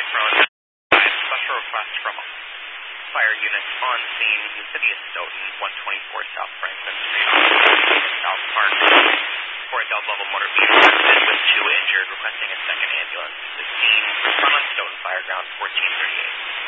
Rowan, special request from fire units on scene in the city of Stoughton, 124 South Franklin Street, South Park, for a double-level motor vehicle accident with 2 injured, requesting a second ambulance. The scene on Stoughton Fireground, 1438.